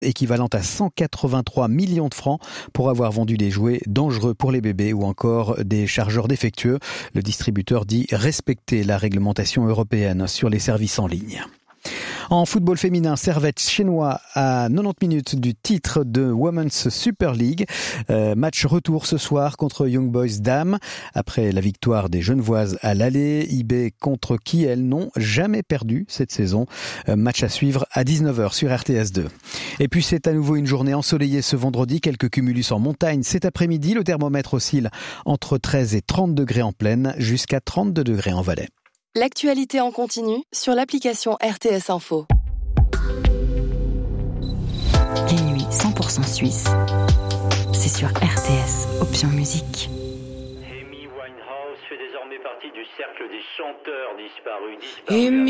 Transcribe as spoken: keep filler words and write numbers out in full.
équivalente à cent quatre-vingt-trois millions de francs pour avoir vendu des jouets dangereux pour les bébés ou encore des chargeurs défectueux. Le distributeur dit respecter la réglementation européenne sur les services en ligne. En football féminin, Servette chinois à quatre-vingt-dix minutes du titre de Women's Super League. Euh, match retour ce soir contre Young Boys Dames. Après la victoire des Genevoises à l'aller, I B contre qui elles n'ont jamais perdu cette saison. Euh, match à suivre à dix-neuf heures sur R T S deux. Et puis c'est à nouveau une journée ensoleillée ce vendredi. Quelques cumulus en montagne cet après-midi. Le thermomètre oscille entre treize et trente degrés en plaine jusqu'à trente-deux degrés en Valais. L'actualité en continu sur l'application R T S Info. Les nuits cent pour cent suisse, c'est sur R T S, option musique. Amy Winehouse fait désormais partie du cercle des chanteurs disparus. disparus